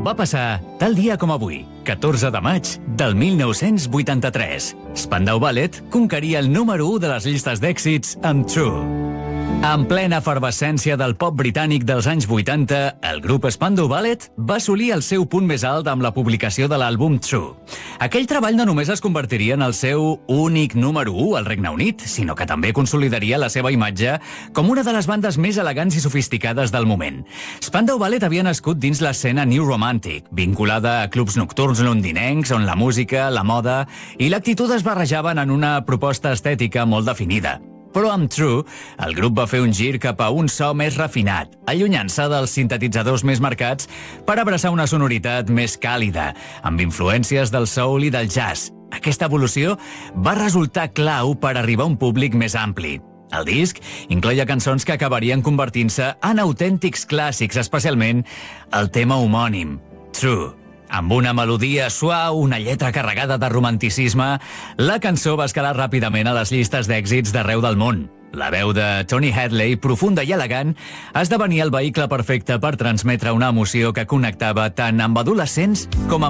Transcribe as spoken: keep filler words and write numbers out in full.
va passar tal dia com avui, catorze de maig del mil nou-cents vuitanta-tres. Spandau Ballet conqueria el número u de les llistes d'èxits amb True. En plena efervescència del pop britànic dels anys vuitanta, el grup Spandau Ballet va assolir el seu punt més alt amb la publicació de l'àlbum True. Aquell treball no només es convertiria en el seu únic número u al Regne Unit, sinó que també consolidaria la seva imatge com una de les bandes més elegants i sofisticades del moment. Spandau Ballet havia nascut dins l'escena New Romantic, vinculada a clubs nocturns londinencs on la música, la moda i l'actitud es barrejaven en una proposta estètica molt definida. Però amb True, el grup va fer un gir cap a un so més refinat, allunyant-se dels sintetitzadors més marcats per abraçar una sonoritat més càlida, amb influències del soul i del jazz. Aquesta evolució va resultar clau per arribar a un públic més ampli. El disc incloïa cançons que acabarien convertint-se en autèntics clàssics, especialment el tema homònim, True. Amb una melodia suau, una lletra carregada de romanticisme, la cançó va escalar ràpidament a les llistes d'èxits d'arreu del món. La veu de Tony Hadley, profunda i elegant, esdevenia el vehicle perfecte per transmetre una emoció que connectava tant amb adolescents com amb